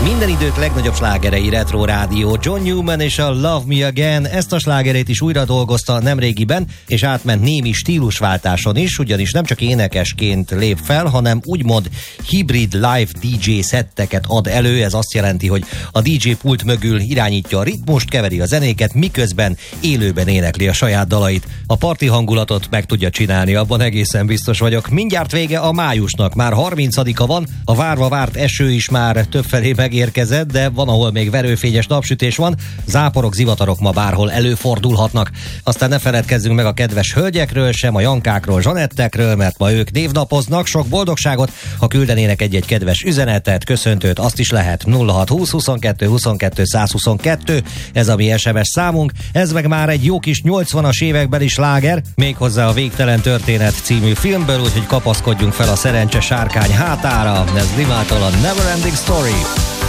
Minden idők legnagyobb slágerei Retro Rádió. John Newman és a Love Me Again. Ezt a slágerét is újra dolgozta nemrégiben, és átment némi stílusváltáson is, ugyanis nem csak énekesként lép fel, hanem úgymond hibrid live DJ szetteket ad elő. Ez azt jelenti, hogy a DJ pult mögül irányítja a ritmust, keveri a zenéket, miközben élőben énekli a saját dalait. A parti hangulatot meg tudja csinálni, abban egészen biztos vagyok. Mindjárt vége a májusnak, már 30-a van, a várva várt eső is már többfelé megérkezett, de van, ahol még verőfényes napsütés van, záporok, zivatarok ma bárhol előfordulhatnak. Aztán ne feledkezzünk meg a kedves hölgyekről, sem a Jankákról, Zsanettekről, mert ma ők névnapoznak. Sok boldogságot, ha küldenének egy-egy kedves üzenetet, köszöntőt, azt is lehet. 0620 22 22 122, ez a mi SMS számunk, ez meg már egy jó kis 80-as évekbeli sláger, méghozzá a Végtelen történet című filmből, úgyhogy kapaszkodjunk fel a szerencse sárkány hátára. Ez Limától a Neverending Story.